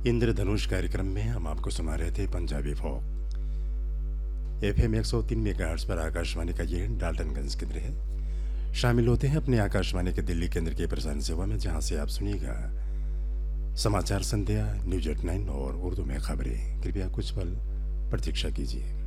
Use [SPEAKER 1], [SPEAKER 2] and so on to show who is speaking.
[SPEAKER 1] इंद्रधनुष कार्यक्रम में हम आपको सुना रहे थे पंजाबी फोक। FM 103 मेगाहर्ट्ज पर आकाशवाणी का ये डाल्टनगंज केंद्र है। शामिल होते हैं अपने आकाशवाणी के दिल्ली केंद्र के प्रसारण सेवा में, जहां से आप सुनिएगा समाचार संध्या, न्यूज एट 9 और उर्दू में खबरें। कृपया कुछ पल प्रतीक्षा कीजिए।